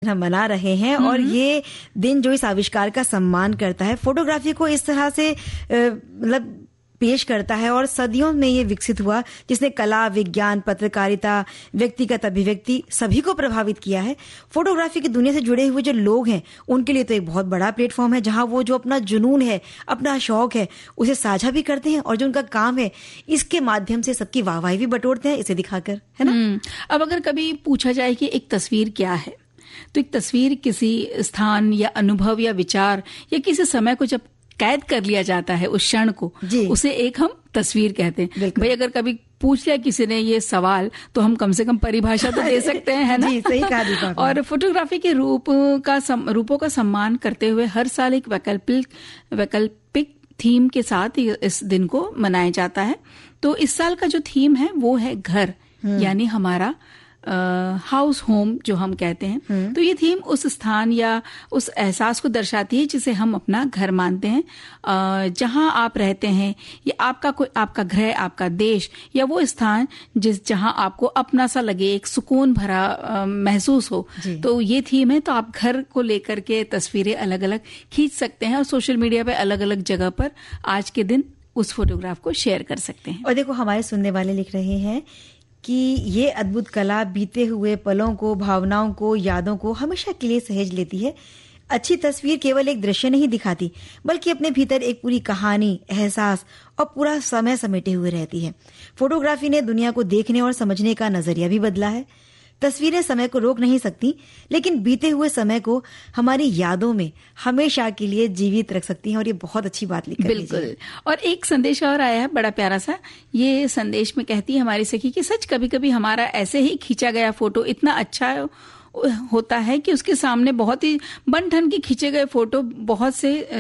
हम मना रहे हैं और ये दिन जो इस आविष्कार का सम्मान करता है, फोटोग्राफी को इस तरह से मतलब पेश करता है और सदियों में ये विकसित हुआ, जिसने कला, विज्ञान, पत्रकारिता, व्यक्तिगत अभिव्यक्ति सभी को प्रभावित किया है। फोटोग्राफी की दुनिया से जुड़े हुए जो लोग हैं उनके लिए तो एक बहुत बड़ा प्लेटफॉर्म है, जहां वो जो अपना जुनून है, अपना शौक है, उसे साझा भी करते हैं और जो उनका काम है इसके माध्यम से सबकी वाहवाही भी बटोरते हैं, इसे दिखाकर, है ना। अब अगर कभी पूछा जाए कि एक तस्वीर क्या है, तो एक तस्वीर किसी स्थान या अनुभव या विचार या किसी समय को जब कैद कर लिया जाता है, उस क्षण को, उसे एक हम तस्वीर कहते हैं। भाई अगर कभी पूछ लिया किसी ने ये सवाल, तो हम कम से कम परिभाषा तो दे सकते हैं, है ना। जी, सही कहा दीपा। और फोटोग्राफी के रूपों का सम्मान करते हुए हर साल एक वैकल्पिक थीम के साथ इस दिन को मनाया जाता है। तो इस साल का जो थीम है वो है घर, यानी हमारा हाउस होम जो हम कहते हैं। तो ये थीम उस स्थान या उस एहसास को दर्शाती है जिसे हम अपना घर मानते हैं, जहां आप रहते हैं, या आपका गृह, आपका देश, या वो स्थान जहां आपको अपना सा लगे, एक सुकून भरा महसूस हो। तो ये थीम है। तो आप घर को लेकर के तस्वीरें अलग अलग खींच सकते हैं और सोशल मीडिया पे अलग अलग जगह पर आज के दिन उस फोटोग्राफ को शेयर कर सकते हैं। और देखो, हमारे सुनने वाले लिख रहे हैं कि ये अद्भुत कला बीते हुए पलों को, भावनाओं को, यादों को हमेशा के लिए सहेज लेती है। अच्छी तस्वीर केवल एक दृश्य नहीं दिखाती, बल्कि अपने भीतर एक पूरी कहानी, एहसास और पूरा समय समेटे हुए रहती है। फोटोग्राफी ने दुनिया को देखने और समझने का नजरिया भी बदला है। तस्वीरें समय को रोक नहीं सकती, लेकिन बीते हुए समय को हमारी यादों में हमेशा के लिए जीवित रख सकती हैं। और ये बहुत अच्छी बात लिखी है। बिल्कुल। और एक संदेश और आया है, बड़ा प्यारा सा। ये संदेश में कहती है हमारी सखी कि सच कभी कभी हमारा ऐसे ही खींचा गया फोटो इतना अच्छा होता है कि उसके सामने बहुत ही बन ठन के खींचे गए फोटो बहुत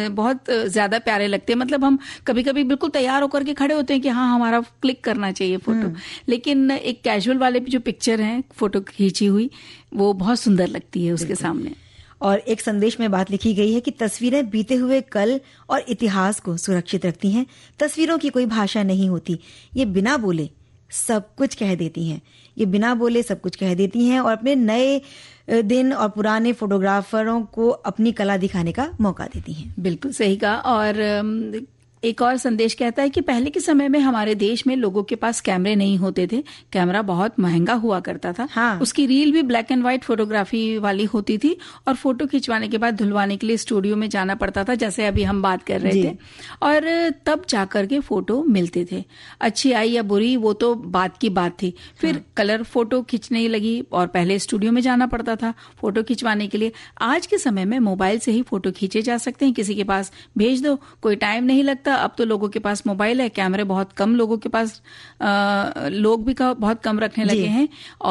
ज्यादा प्यारे लगते हैं। मतलब हम कभी कभी बिल्कुल तैयार होकर के खड़े होते हैं कि हाँ, हमारा क्लिक करना चाहिए फोटो, लेकिन एक कैजुअल वाले जो पिक्चर है फोटो खींची हुई, वो बहुत सुंदर लगती है उसके सामने। और एक संदेश में बात लिखी गई है कि तस्वीरें बीते हुए कल और इतिहास को सुरक्षित रखती हैं। तस्वीरों की कोई भाषा नहीं होती, ये बिना बोले सब कुछ कह देती हैं। ये बिना बोले सब कुछ कह देती हैं और अपने नए दिन और पुराने फोटोग्राफरों को अपनी कला दिखाने का मौका देती हैं। बिल्कुल सही कहा। और एक और संदेश कहता है कि पहले के समय में हमारे देश में लोगों के पास कैमरे नहीं होते थे। कैमरा बहुत महंगा हुआ करता था। हाँ। उसकी रील भी ब्लैक एंड व्हाइट फोटोग्राफी वाली होती थी और फोटो खिंचवाने के बाद धुलवाने के लिए स्टूडियो में जाना पड़ता था, जैसे अभी हम बात कर रहे थे। और तब जाकर के फोटो मिलते थे। अच्छी आई या बुरी वो तो बात की बात थी। फिर कलर फोटो खींचने लगी और पहले स्टूडियो में जाना पड़ता था फोटो खिंचवाने के लिए। आज के समय में मोबाइल से ही फोटो खींचे जा सकते हैं। किसी के पास भेज दो, कोई टाइम नहीं लगता। अब तो लोगों के पास मोबाइल है, कैमरे बहुत कम लोगों के पास, लोग भी बहुत कम रखने लगे हैं,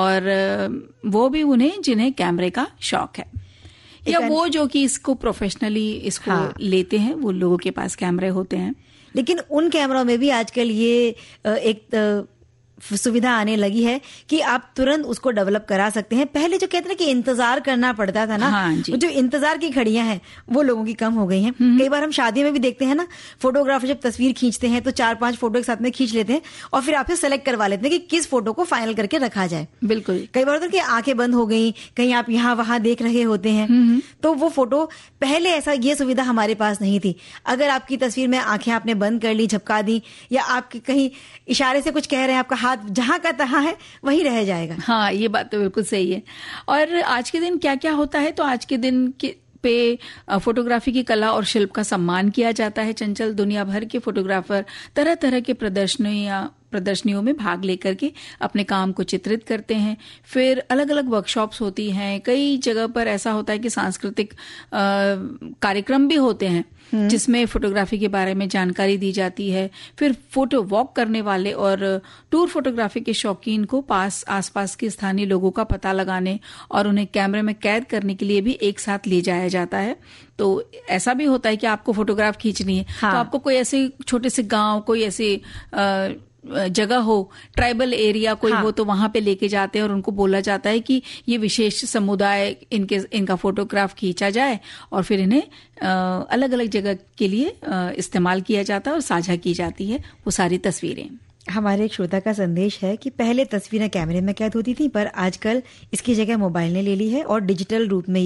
और वो भी उन्हें जिन्हें कैमरे का शौक है, या वो जो कि इसको प्रोफेशनली इसको लेते हैं, वो लोगों के पास कैमरे होते हैं। लेकिन उन कैमरों में भी आजकल ये एक सुविधा आने लगी है कि आप तुरंत उसको डेवलप करा सकते हैं। पहले जो कहते हैं कि इंतजार करना पड़ता था ना, वो जो इंतजार की घड़ियां हैं वो लोगों की कम हो गई हैं। कई बार हम शादी में भी देखते हैं ना, फोटोग्राफर जब तस्वीर खींचते हैं तो 4-5 फोटो एक साथ में खींच लेते हैं और फिर आपसे सेलेक्ट करवा लेते हैं कि किस फोटो को फाइनल करके रखा जाए। बिल्कुल। कई बार होता है कि आंखें बंद हो गई, कहीं आप यहाँ वहां देख रहे होते हैं, तो वो फोटो, पहले ऐसा ये सुविधा हमारे पास नहीं थी। अगर आपकी तस्वीर में आंखें आपने बंद कर ली, झपका दी, या आपके कहीं इशारे से कुछ कह रहे हैं, आपका हाथ जहां का तहां है वहीं रह जाएगा। हाँ, ये बात तो बिल्कुल सही है। और आज के दिन क्या क्या होता है, तो आज के दिन पे फोटोग्राफी की कला और शिल्प का सम्मान किया जाता है। चंचल, दुनिया भर के फोटोग्राफर तरह तरह के प्रदर्शनियों में भाग लेकर के अपने काम को चित्रित करते हैं। फिर अलग अलग वर्कशॉप्स होती हैं। कई जगह पर ऐसा होता है कि सांस्कृतिक कार्यक्रम भी होते हैं जिसमें फोटोग्राफी के बारे में जानकारी दी जाती है। फिर फोटो वॉक करने वाले और टूर फोटोग्राफी के शौकीन को आसपास के स्थानीय लोगों का पता लगाने और उन्हें कैमरे में कैद करने के लिए भी एक साथ ले जाया जाता है। तो ऐसा भी होता है कि आपको फोटोग्राफ खींचनी है, तो आपको कोई ऐसे छोटे से गांव, कोई ऐसी जगह हो, ट्राइबल एरिया कोई हो, तो वहां पे लेके जाते हैं और उनको बोला जाता है कि ये विशेष समुदाय, इनका फोटोग्राफ खींचा जाए और फिर इन्हें अलग अलग जगह के लिए इस्तेमाल किया जाता है और साझा की जाती है वो सारी तस्वीरें। हमारे एक श्रोता का संदेश है कि पहले तस्वीरें कैमरे में कैद होती थी, पर आजकल इसकी जगह मोबाइल ने ले ली है और डिजिटल रूप में